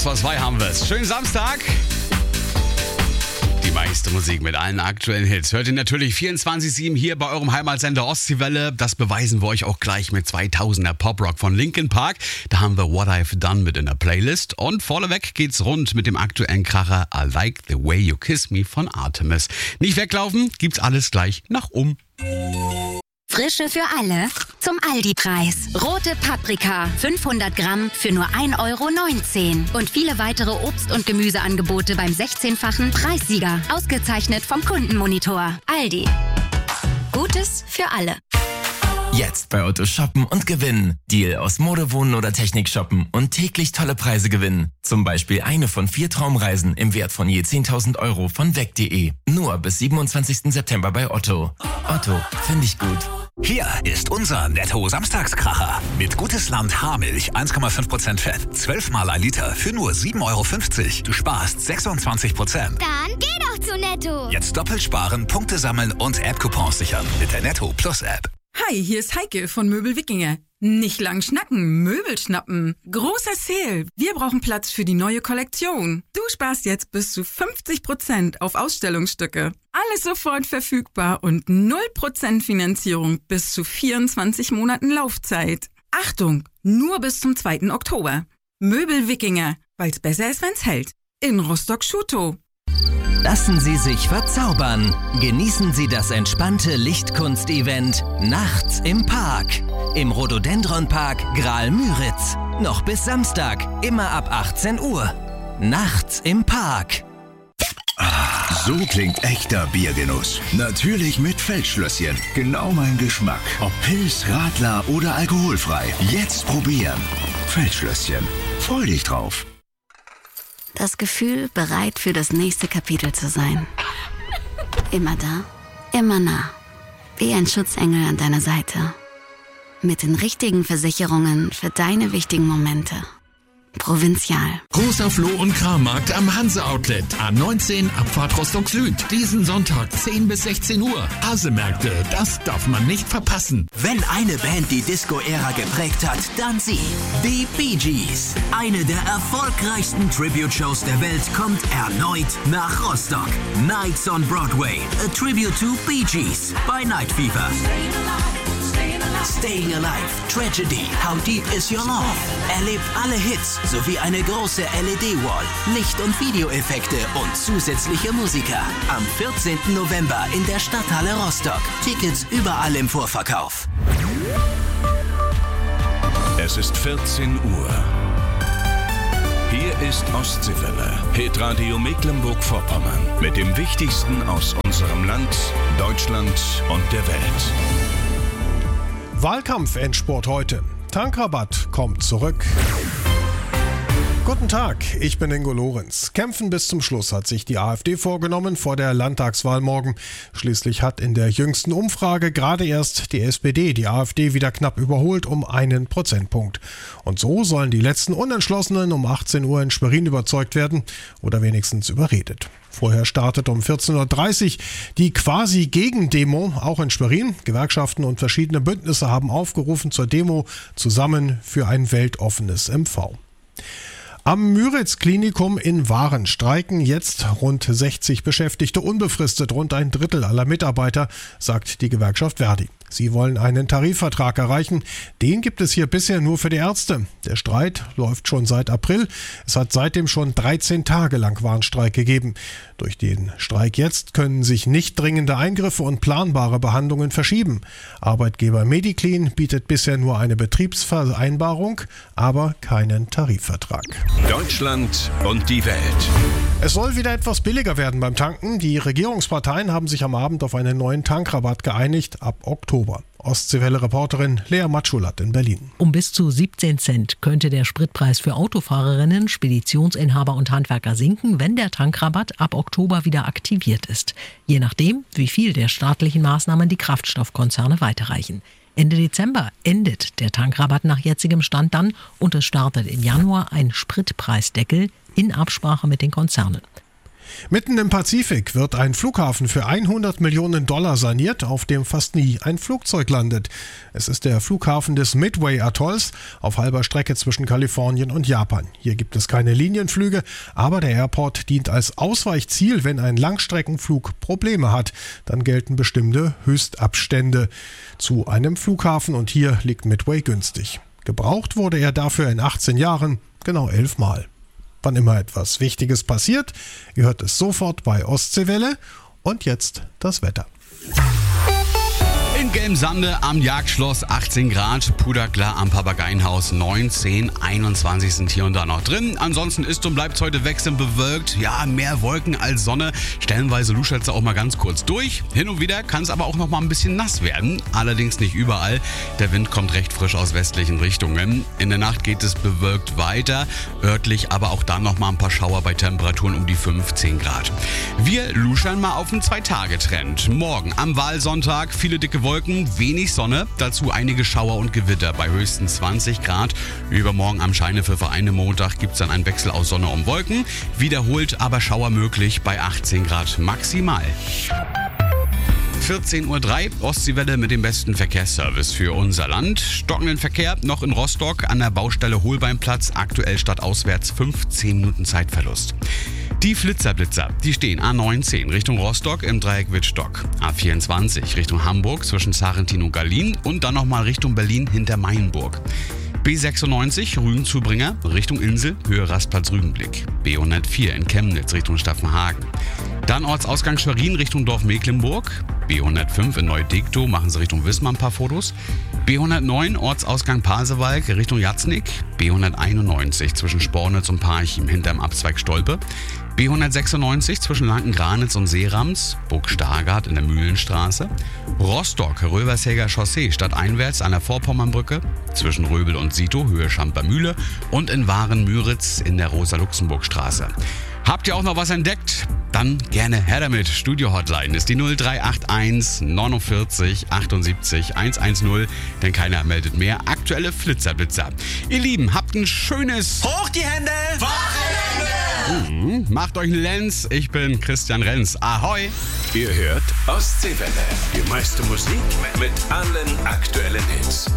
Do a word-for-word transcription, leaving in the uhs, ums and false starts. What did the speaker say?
X vor zwei haben wir es. Schönen Samstag. Die meiste Musik mit allen aktuellen Hits hört ihr natürlich vierundzwanzig sieben hier bei eurem Heimatsender Ostseewelle. Das beweisen wir euch auch gleich mit zweitausender Poprock von Linkin Park. Da haben wir What I've Done mit in der Playlist. Und vorneweg geht's rund mit dem aktuellen Kracher I Like the Way You Kiss Me von Artemis. Nicht weglaufen, gibt's alles gleich nach um. Frische für alle zum Aldi-Preis. Rote Paprika, fünfhundert Gramm für nur ein Euro neunzehn. Und viele weitere Obst- und Gemüseangebote beim sechzehnfachen Preissieger. Ausgezeichnet vom Kundenmonitor. Aldi. Gutes für alle. Jetzt bei Otto shoppen und gewinnen. Deal aus Mode, Wohnen oder Technik shoppen und täglich tolle Preise gewinnen. Zum Beispiel eine von vier Traumreisen im Wert von je zehntausend Euro von weg punkt de. Nur bis siebenundzwanzigsten September bei Otto. Otto, finde ich gut. Hier ist unser Netto-Samstagskracher. Mit Gutes Land Haarmilch, eins Komma fünf Prozent Fett, zwölf Mal ein Liter für nur sieben Euro fünfzig. Du sparst sechsundzwanzig Prozent. Dann geh doch zu Netto. Jetzt doppelt sparen, Punkte sammeln und App-Coupons sichern mit der Netto Plus App. Hi, hier ist Heike von Möbel Wikinger. Nicht lang schnacken, Möbel schnappen. Großer Sale. Wir brauchen Platz für die neue Kollektion. Du sparst jetzt bis zu fünfzig Prozent auf Ausstellungsstücke. Alles sofort verfügbar und null Prozent Finanzierung bis zu vierundzwanzig Monaten Laufzeit. Achtung, nur bis zum zweiten Oktober. Möbel Wikinger, weil's besser ist, wenn's hält. In Rostock-Schutow. Lassen Sie sich verzaubern. Genießen Sie das entspannte Lichtkunst-Event Nachts im Park. Im Rhododendron-Park Graal-Müritz. Noch bis Samstag, immer ab achtzehn Uhr. Nachts im Park. So klingt echter Biergenuss. Natürlich mit Feldschlösschen. Genau mein Geschmack. Ob Pils, Radler oder alkoholfrei. Jetzt probieren. Feldschlösschen. Freu dich drauf. Das Gefühl, bereit für das nächste Kapitel zu sein. Immer da, immer nah. Wie ein Schutzengel an deiner Seite. Mit den richtigen Versicherungen für deine wichtigen Momente. Provinzial. Großer Floh- und Krammarkt am Hanse-Outlet. A neunzehn, Abfahrt Rostock-Süd. Diesen Sonntag zehn bis sechzehn Uhr. Hase-Märkte, das darf man nicht verpassen. Wenn eine Band die Disco-Ära geprägt hat, dann sie. Die Bee Gees. Eine der erfolgreichsten Tribute-Shows der Welt kommt erneut nach Rostock. Nights on Broadway. A Tribute to Bee Gees bei Night Fever. Staying Alive, Tragedy, How Deep Is Your Love? Erlebt alle Hits sowie eine große L E D-Wall, Licht- und Videoeffekte und zusätzliche Musiker. Am vierzehnten November in der Stadthalle Rostock. Tickets überall im Vorverkauf. Es ist vierzehn Uhr. Hier ist Ostseewelle, Hitradio Mecklenburg-Vorpommern. Mit dem Wichtigsten aus unserem Land, Deutschland und der Welt. Wahlkampf-Endspurt heute. Tankrabatt kommt zurück. Guten Tag, ich bin Ingo Lorenz. Kämpfen bis zum Schluss hat sich die AfD vorgenommen vor der Landtagswahl morgen. Schließlich hat in der jüngsten Umfrage gerade erst die S P D die AfD wieder knapp überholt um einen Prozentpunkt. Und so sollen die letzten Unentschlossenen um achtzehn Uhr in Schwerin überzeugt werden oder wenigstens überredet. Vorher startet um vierzehn Uhr dreißig die quasi Gegendemo, auch in Schwerin. Gewerkschaften und verschiedene Bündnisse haben aufgerufen zur Demo zusammen für ein weltoffenes M V. Am Müritz-Klinikum in Waren streiken jetzt rund sechzig Beschäftigte unbefristet, rund ein Drittel aller Mitarbeiter, sagt die Gewerkschaft Verdi. Sie wollen einen Tarifvertrag erreichen. Den gibt es hier bisher nur für die Ärzte. Der Streit läuft schon seit April. Es hat seitdem schon dreizehn Tage lang Warnstreik gegeben. Durch den Streik jetzt können sich nicht dringende Eingriffe und planbare Behandlungen verschieben. Arbeitgeber Mediclean bietet bisher nur eine Betriebsvereinbarung, aber keinen Tarifvertrag. Deutschland und die Welt. Es soll wieder etwas billiger werden beim Tanken. Die Regierungsparteien haben sich am Abend auf einen neuen Tankrabatt geeinigt ab Oktober. Ostseewelle-Reporterin Lea Matschulat in Berlin. Um bis zu siebzehn Cent könnte der Spritpreis für Autofahrerinnen, Speditionsinhaber und Handwerker sinken, wenn der Tankrabatt ab Oktober wieder aktiviert ist. Je nachdem, wie viel der staatlichen Maßnahmen die Kraftstoffkonzerne weiterreichen. Ende Dezember endet der Tankrabatt nach jetzigem Stand dann und es startet im Januar ein Spritpreisdeckel in Absprache mit den Konzernen. Mitten im Pazifik wird ein Flughafen für hundert Millionen Dollar saniert, auf dem fast nie ein Flugzeug landet. Es ist der Flughafen des Midway-Atolls auf halber Strecke zwischen Kalifornien und Japan. Hier gibt es keine Linienflüge, aber der Airport dient als Ausweichziel, wenn ein Langstreckenflug Probleme hat. Dann gelten bestimmte Höchstabstände zu einem Flughafen und hier liegt Midway günstig. Gebraucht wurde er dafür in achtzehn Jahren genau elfmal. Wann immer etwas Wichtiges passiert, ihr hört es sofort bei Ostseewelle. Und jetzt das Wetter. In Gelmsande am Jagdschloss achtzehn Grad, Puderklar am Papageienhaus neunzehn, einundzwanzig sind hier und da noch drin. Ansonsten ist und bleibt heute wechselnd bewölkt. Ja, mehr Wolken als Sonne. Stellenweise luschert es auch mal ganz kurz durch. Hin und wieder kann es aber auch noch mal ein bisschen nass werden. Allerdings nicht überall. Der Wind kommt recht frisch aus westlichen Richtungen. In der Nacht geht es bewölkt weiter. Örtlich aber auch dann noch mal ein paar Schauer bei Temperaturen um die fünfzehn Grad. Wir luschern mal auf einen Zwei-Tage-Trend. Morgen am Wahlsonntag viele dicke Wolken. Wenig Sonne, dazu einige Schauer und Gewitter bei höchstens zwanzig Grad. Übermorgen am Scheinepfiffer Montag gibt es dann einen Wechsel aus Sonne und Wolken. Wiederholt aber Schauer möglich bei achtzehn Grad maximal. vierzehn Uhr drei, Ostseewelle mit dem besten Verkehrsservice für unser Land. Stockenden Verkehr noch in Rostock an der Baustelle Holbeinplatz, aktuell stadtauswärts fünfzehn Minuten Zeitverlust. Die Flitzerblitzer, die stehen A neunzehn Richtung Rostock im Dreieck Wittstock, A vierundzwanzig Richtung Hamburg zwischen Sarrentin und Gallien und dann nochmal Richtung Berlin hinter Mainburg. B sechsundneunzig Rügenzubringer Richtung Insel, Höhe Rastplatz Rügenblick. B hundertvier in Chemnitz Richtung Staffenhagen. Dann Ortsausgang Schwerin Richtung Dorf Mecklenburg. B hundertfünf in Neu-Degtow, machen Sie Richtung Wismar ein paar Fotos. B hundertneun Ortsausgang Pasewalk Richtung Jatznick. B hunderteinundneunzig zwischen Spornitz und Parchim hinterm Abzweig Stolpe. B hundertsechsundneunzig zwischen Lanken-Granitz und Seerams, Burg Stargard in der Mühlenstraße. Rostock, Rövershäger Chaussee stadteinwärts an der Vorpommernbrücke, zwischen Röbel und Sito, Höhe Schamper-Mühle und in Waren-Müritz in der Rosa-Luxemburg-Straße. Habt ihr auch noch was entdeckt? Dann gerne her damit. Studio-Hotline ist die null drei acht eins neunundvierzig achtundsiebzig hundertzehn, denn keiner meldet mehr. Aktuelle Flitzerblitzer. Ihr Lieben, habt ein schönes... Hoch die Hände! Wochenende! Mhm, macht euch einen Lenz. Ich bin Christian Renz. Ahoi! Ihr hört Ostseewelle. Die meiste Musik mit allen aktuellen Hits.